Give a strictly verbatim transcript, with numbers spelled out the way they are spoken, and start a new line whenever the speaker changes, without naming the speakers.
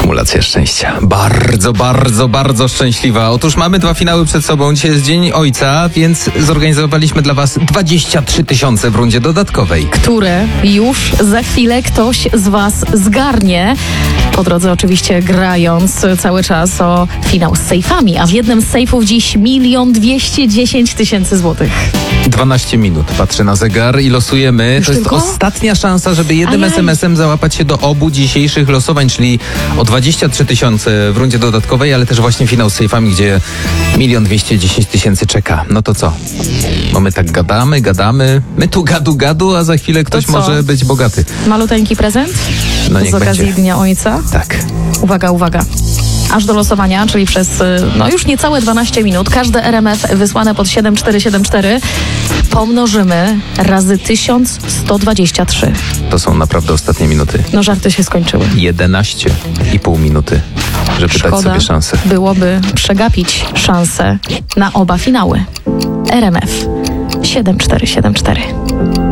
Akumulacja szczęścia. Bardzo, bardzo, bardzo szczęśliwa. Otóż mamy dwa finały przed sobą. Dzisiaj jest Dzień Ojca, więc zorganizowaliśmy dla Was dwadzieścia trzy tysiące w rundzie dodatkowej.
Które już za chwilę ktoś z Was zgarnie. Po drodze oczywiście grając cały czas o finał z sejfami, a w jednym z sejfów dziś milion dwieście dziesięć tysięcy złotych.
dwanaście minut. Patrzę na zegar i losujemy.
Już
to jest
tylko?
ostatnia szansa, żeby jednym
Ajaj.
es em esem załapać się do obu dzisiejszych losowań, czyli o dwadzieścia trzy tysiące w rundzie dodatkowej, ale też właśnie finał z sejfami, gdzie milion dwieście dziesięć tysięcy czeka. No to co? Bo my tak gadamy, gadamy. My tu gadu, gadu, a za chwilę ktoś
co?
może być bogaty.
Maluteńki prezent
No niech
z okazji
będzie.
Dnia Ojca.
Tak.
Uwaga, uwaga. Aż do losowania, czyli przez no już niecałe dwanaście minut, każde er em ef wysłane pod siedem cztery siedem cztery pomnożymy razy tysiąc sto dwadzieścia trzy.
To są naprawdę ostatnie minuty.
No żarty się skończyły.
jedenaście i pół minuty, żeby dać
Szkoda
sobie szansę.
byłoby przegapić szansę na oba finały. er em ef siedem cztery siedem cztery.